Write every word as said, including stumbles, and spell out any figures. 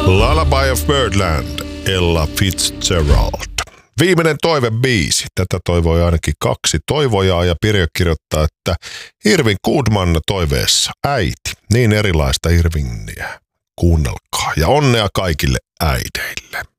Lullaby of Birdland, Ella Fitzgerald. Viimeinen toivebiisi. Tätä toivoi ainakin kaksi toivojaa ja Pirjo kirjoittaa, että Irving Goodman toiveessa äiti. Niin erilaista Irvingiä. Kuunnelkaa ja onnea kaikille äideille.